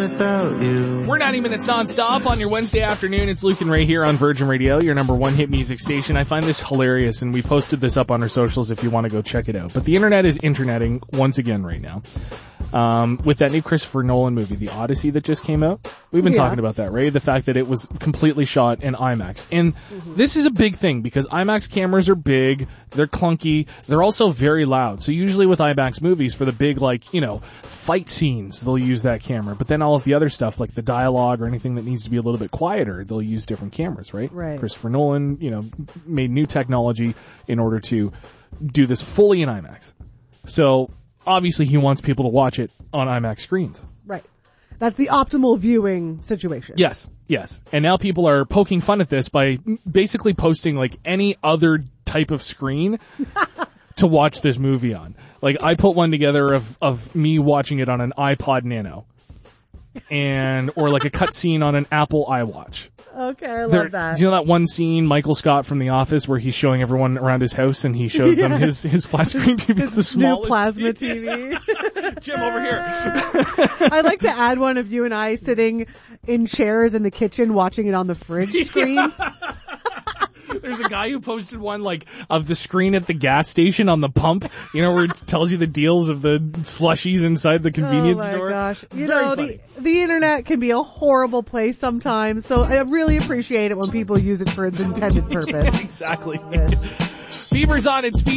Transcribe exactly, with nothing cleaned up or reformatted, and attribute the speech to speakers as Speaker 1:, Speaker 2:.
Speaker 1: without you.
Speaker 2: We're ninety minutes nonstop on your Wednesday afternoon. It's Luke and Ray here on Virgin Radio, your number one hit music station. I find this hilarious, and we posted this up on our socials if you want to go check it out. But the internet is interneting once again right now. Um, with that new Christopher Nolan movie, The Odyssey, that just came out. We've been yeah. talking about that, right? The fact that it was completely shot in IMAX. And mm-hmm. this is a big thing because IMAX cameras are big, they're clunky, they're also very loud. So usually with IMAX movies, for the big, like, you know, fight scenes, they'll use that camera. But then all of the other stuff, like the dialogue or anything that needs to be a little bit quieter, they'll use different cameras, right?
Speaker 3: Right.
Speaker 2: Christopher Nolan, you know, made new technology in order to do this fully in IMAX. So obviously he wants people to watch it on IMAX screens.
Speaker 3: Right. That's the optimal viewing situation.
Speaker 2: Yes, yes. And now people are poking fun at this by basically posting like any other type of screen to watch this movie on. Like I put one together of, of me watching it on an iPod Nano. And, or like a cutscene on an Apple iWatch.
Speaker 3: Okay, I love
Speaker 2: there,
Speaker 3: that.
Speaker 2: Do you know that one scene, Michael Scott from The Office, where he's showing everyone around his house and he shows
Speaker 3: yes.
Speaker 2: them his, his flat screen T V? It's the smallest
Speaker 3: new plasma T V.
Speaker 2: Jim, over here.
Speaker 3: I'd like to add one of you and I sitting in chairs in the kitchen watching it on the fridge screen.
Speaker 2: Yeah. There's a guy who posted one, like, of the screen at the gas station on the pump, you know, where it tells you the deals of the slushies inside the convenience
Speaker 3: store. Oh, my
Speaker 2: store.
Speaker 3: gosh. You
Speaker 2: Very
Speaker 3: know,
Speaker 2: funny.
Speaker 3: the, the internet can be a horrible place sometimes, so I really appreciate it when people use it for its intended purpose.
Speaker 2: Yeah, exactly. Bieber's on its feet.